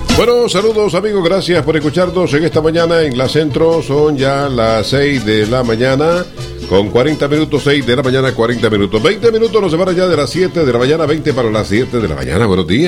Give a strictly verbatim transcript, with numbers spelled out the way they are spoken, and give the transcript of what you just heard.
Bueno, saludos amigos, gracias por escucharnos en esta mañana en la Centro. Son ya las seis de la mañana con cuarenta minutos, seis de la mañana, cuarenta minutos. veinte minutos nos separan ya de las siete de la mañana, veinte para las siete de la mañana. Buenos días.